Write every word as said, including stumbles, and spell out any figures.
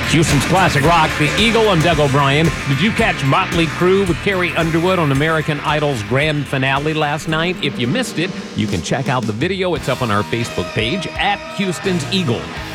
Houston's classic rock, The Eagle. I'm Doug O'Brien. Did you catch Motley Crue with Carrie Underwood on American Idol's grand finale last night? If you missed it, you can check out the video. It's up on our Facebook page at Houston's Eagle.